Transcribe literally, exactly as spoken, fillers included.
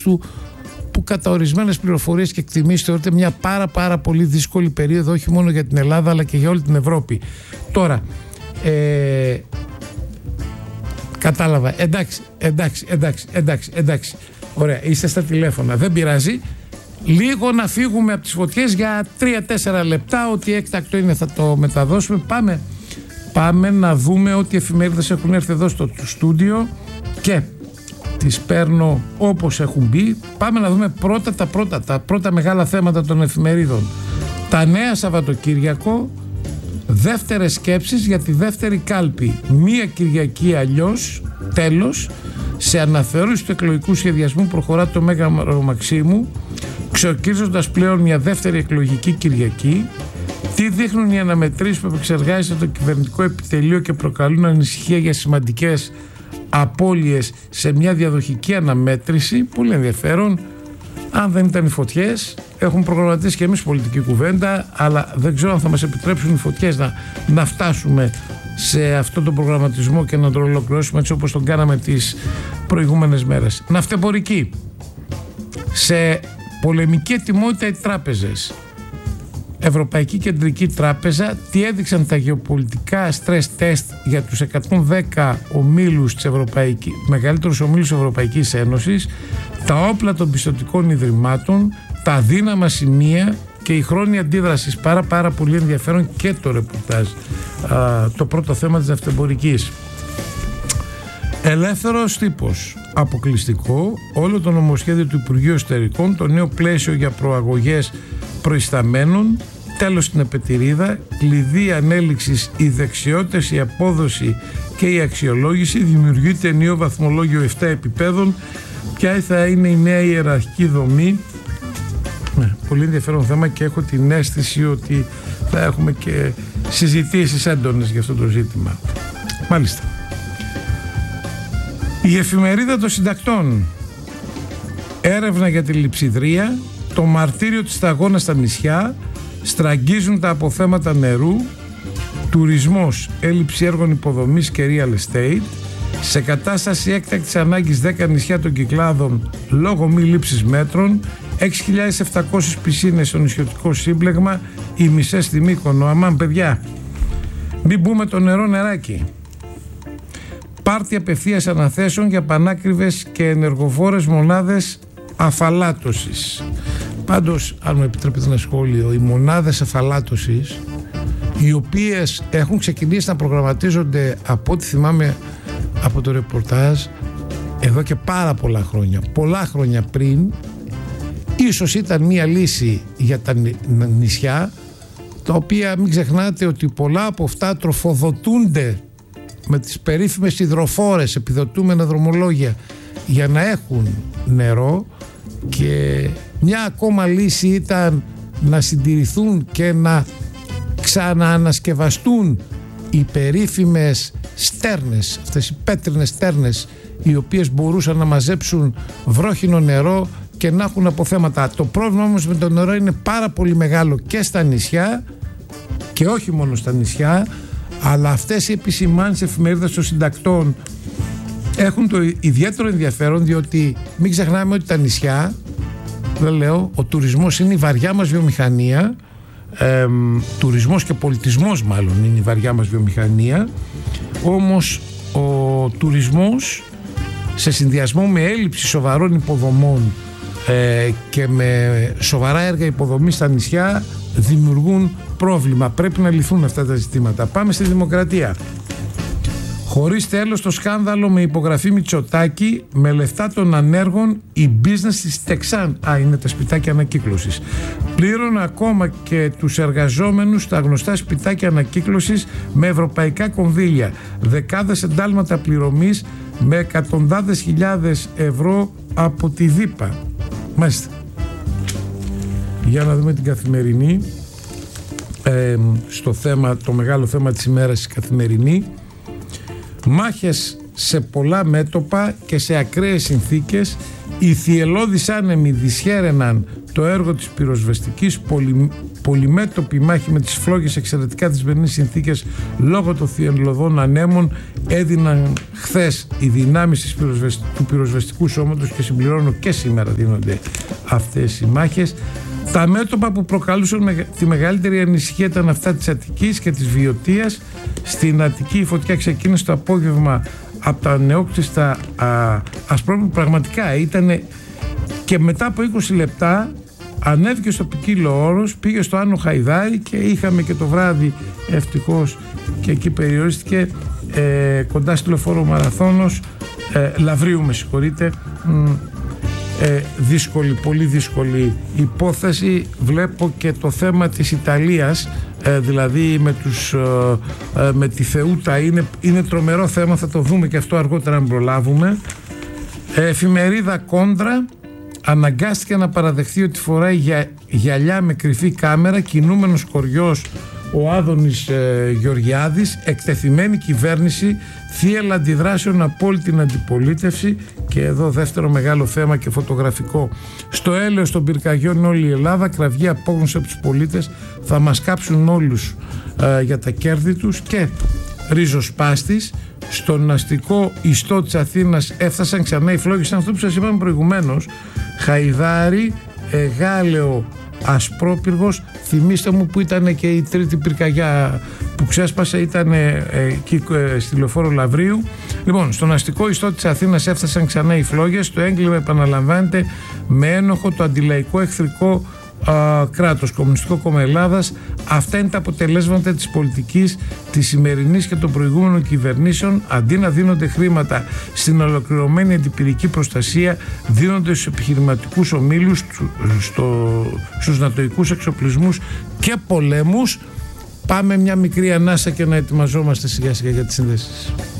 Αυγούστου, που κατά ορισμένες πληροφορίες και εκτιμήσεις θεωρείται μια πάρα πάρα πολύ δύσκολη περίοδο, όχι μόνο για την Ελλάδα αλλά και για όλη την Ευρώπη. Τώρα, ε, κατάλαβα, εντάξει, εντάξει, εντάξει, εντάξει, εντάξει, ωραία, είστε στα τηλέφωνα, δεν πειράζει. Λίγο να φύγουμε από τις φωτιές για τρία τέσσερα λεπτά, ό,τι έκτακτο είναι θα το μεταδώσουμε. Πάμε, πάμε να δούμε ότι οι εφημερίδες έχουν έρθει εδώ στο στούντιο και τις παίρνω όπως έχουν μπει. Πάμε να δούμε πρώτα τα πρώτα, τα πρώτα μεγάλα θέματα των εφημερίδων. Τα νέα Σαββατοκύριακο, δεύτερες σκέψεις για τη δεύτερη κάλπη. Μία Κυριακή αλλιώς, τέλος, σε αναθεώρηση του εκλογικού σχεδιασμού προχωρά το Μέγαρο Μαξίμου, ξορκίζοντας πλέον μια δεύτερη εκλογική Κυριακή. Τι δείχνουν οι αναμετρήσεις που επεξεργάζεται το κυβερνητικό επιτελείο και προκαλούν ανησυχία για σημαντικές απώλειες σε μια διαδοχική αναμέτρηση. Πολύ ενδιαφέρον. Αν δεν ήταν οι φωτιές, έχουμε προγραμματίσει και εμείς πολιτική κουβέντα, αλλά δεν ξέρω αν θα μας επιτρέψουν οι φωτιές να, να φτάσουμε σε αυτόν τον προγραμματισμό και να τον ολοκληρώσουμε έτσι όπως τον κάναμε τις προηγούμενες μέρες. Ναυτεμπορική. Σε πολεμική ετοιμότητα οι τράπεζες. Ευρωπαϊκή Κεντρική Τράπεζα, τι έδειξαν τα γεωπολιτικά stress test για τους εκατόν δέκα ομίλους της Ευρωπαϊκής, μεγαλύτερους ομίλους της Ευρωπαϊκής Ένωσης, τα όπλα των πιστωτικών ιδρυμάτων, τα αδύναμα σημεία και η χρόνια αντίδραση. Πάρα πάρα πολύ ενδιαφέρον και το ρεπορτάζ, α, το πρώτο θέμα της ναυτεμπορικής. Ελεύθερος τύπος. Αποκλειστικό όλο το νομοσχέδιο του Υπουργείου Εσωτερικών, το νέο πλαίσιο για προαγωγές προϊσταμένων, τέλος στην επετηρίδα, κλειδί ανέλυξης οι δεξιότητες, η απόδοση και η αξιολόγηση, δημιουργείται νέο βαθμολόγιο επτά επιπέδων. Ποια θα είναι η νέα ιεραρχική δομή? Ναι, πολύ ενδιαφέρον θέμα και έχω την αίσθηση ότι θα έχουμε και συζητήσεις έντονες για αυτό το ζήτημα. Μάλιστα. Η εφημερίδα των συντακτών. Έρευνα για τη λειψιδρία, το μαρτύριο της σταγόνας στα νησιά, στραγγίζουν τα αποθέματα νερού, τουρισμός, έλλειψη έργων υποδομής και real estate, σε κατάσταση έκτακτης ανάγκης δέκα νησιά των Κυκλάδων λόγω μη λήψης μέτρων, έξι χιλιάδες επτακόσιες πισίνες στο νησιωτικό σύμπλεγμα, οι μισές στη Μύκονο. Αμάν παιδιά, μην μπούμε το νερό νεράκι. Πάρτι απευθείας αναθέσεων για πανάκριβες και ενεργοφόρες μονάδες αφαλάτωσης. Πάντως, αν μου επιτρέπετε ένα σχόλιο, οι μονάδες αφαλάτωσης, οι οποίες έχουν ξεκινήσει να προγραμματίζονται από ό,τι θυμάμαι από το ρεπορτάζ εδώ και πάρα πολλά χρόνια, πολλά χρόνια πριν, ίσως ήταν μια λύση για τα νησιά, τα οποία μην ξεχνάτε ότι πολλά από αυτά τροφοδοτούνται με τις περίφημες υδροφόρες, επιδοτούμενα δρομολόγια για να έχουν νερό, και μια ακόμα λύση ήταν να συντηρηθούν και να ξαναανασκευαστούν οι περίφημες στέρνες, αυτές οι πέτρινες στέρνες, οι οποίες μπορούσαν να μαζέψουν βρόχινο νερό και να έχουν αποθέματα. Το πρόβλημα όμως με το νερό είναι πάρα πολύ μεγάλο και στα νησιά, και όχι μόνο στα νησιά, αλλά αυτές οι επισημάνσεις εφημερίδας των συντακτών έχουν το ιδιαίτερο ενδιαφέρον, διότι μην ξεχνάμε ότι τα νησιά, δεν λέω, ο τουρισμός είναι η βαριά μας βιομηχανία, ε, τουρισμός και πολιτισμός μάλλον είναι η βαριά μας βιομηχανία, όμως ο τουρισμός σε συνδυασμό με έλλειψη σοβαρών υποδομών ε, και με σοβαρά έργα υποδομής στα νησιά δημιουργούν πρόβλημα. Πρέπει να λυθούν αυτά τα ζητήματα. Πάμε στη Δημοκρατία. Χωρίς τέλος το σκάνδαλο με υπογραφή Μητσοτάκη, με λεφτά των ανέργων η business της Τεξάν. Α, είναι τα σπιτάκια ανακύκλωσης. Πλήρωνε ακόμα και τους εργαζόμενους στα γνωστά σπιτάκια ανακύκλωσης με ευρωπαϊκά κονδύλια. Δεκάδες εντάλματα πληρωμής με εκατοντάδες χιλιάδες ευρώ από τη ΔΥΠΑ. Μάλιστα. Για να δούμε την Καθημερινή. Ε, στο θέμα, το μεγάλο θέμα της ημέρας, η Καθημερινή. Μάχες σε πολλά μέτωπα και σε ακραίες συνθήκες. Οι θυελλώδεις άνεμοι δυσχέραιναν το έργο της πυροσβεστικής. Πολυ, πολυμέτωπη μάχη με τις φλόγες εξαιρετικά δυσμενείς συνθήκες λόγω των θυελλωδών ανέμων έδιναν χθες οι δυνάμεις του πυροσβεστικού σώματος και συμπληρώνω και σήμερα δίνονται αυτές οι μάχες. Τα μέτωπα που προκαλούσαν τη μεγαλύτερη ανησυχία ήταν αυτά της Αττικής και της Βιωτίας. Στην Αττική η φωτιά ξεκίνησε το απόγευμα από τα νεόκτιστα Ασπρόπουλου. Πραγματικά ήταν, και μετά από είκοσι λεπτά ανέβηκε στο ποικίλο όρος, πήγε στο Άνω Χαϊδάρι και είχαμε και το βράδυ, ευτυχώς και εκεί περιορίστηκε, ε, κοντά στη λεωφόρο Μαραθώνος, ε, Λαβρίου με συγχωρείτε, ε, δύσκολη, πολύ δύσκολη υπόθεση. Βλέπω και το θέμα της Ιταλίας, ε, δηλαδή με, τους, ε, ε, με τη Θεούτα, είναι, είναι τρομερό θέμα, θα το δούμε και αυτό αργότερα αν προλάβουμε. ε, Εφημερίδα Κόντρα αναγκάστηκε να παραδεχθεί ότι φοράει για, γυαλιά με κρυφή κάμερα, κινούμενος κοριός ο Άδωνης ε, Γεωργιάδης, εκτεθειμένη κυβέρνηση, θύελλα αντιδράσεων από όλη την αντιπολίτευση. Και εδώ δεύτερο μεγάλο θέμα και φωτογραφικό: στο έλεος των πυρκαγιών όλη η Ελλάδα, κραυγή απόγνωση από τους πολίτες, θα μας κάψουν όλους ε, για τα κέρδη τους. Και ριζοσπάστης, στον αστικό ιστό της Αθήνας έφτασαν ξανά οι φλόγες, αυτό που σας είπαμε προηγουμένως, Χαϊδάρι, ε, Γάλεο, Ασπρόπυργος. Θυμήστε μου που ήταν και η τρίτη πυρκαγιά που ξέσπασε, ήταν ε, εκεί ε, στη λεωφόρο Λαβρίου. Λοιπόν, στον αστικό ιστό της Αθήνας έφτασαν ξανά οι φλόγες. Το έγκλημα επαναλαμβάνεται με ένοχο το αντιλαϊκό εχθρικό α, κράτος, Κομμουνιστικό Κόμμα Ελλάδας. Αυτά είναι τα αποτελέσματα της πολιτικής της σημερινής και των προηγούμενων κυβερνήσεων. Αντί να δίνονται χρήματα στην ολοκληρωμένη αντιπυρική προστασία, δίνονται στους επιχειρηματικούς ομίλους, στο, στους νατοικούς εξοπλισμούς και πολέμους. Πάμε μια μικρή ανάσα και να ετοιμαζόμαστε σιγά σιγά για τις συνδέσεις.